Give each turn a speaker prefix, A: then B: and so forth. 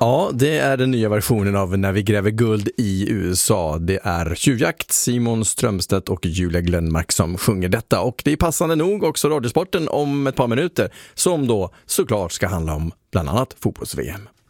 A: Ja, det är den nya versionen av När vi gräver guld i USA. Det är Tjuvjakt, Simon Strömstedt och Julia Glennmark som sjunger detta. Och det är passande nog också Radiosporten om ett par minuter som då såklart ska handla om bland annat fotbolls-VM.